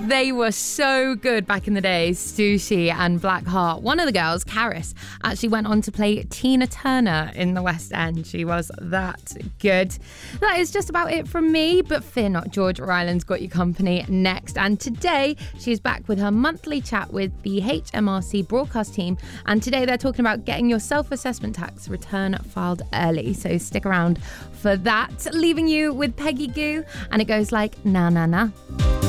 They were so good back in the day, Stussy and Blackheart. One of the girls, Caris, actually went on to play Tina Turner in the West End. She was that good. That is just about it from me, but fear not, Georgia Ryland's got your company next. And today, she's back with her monthly chat with the HMRC broadcast team. And today they're talking about getting your self-assessment tax return filed early. So stick around for that. Leaving you with Peggy Gou, and it goes like, na na na.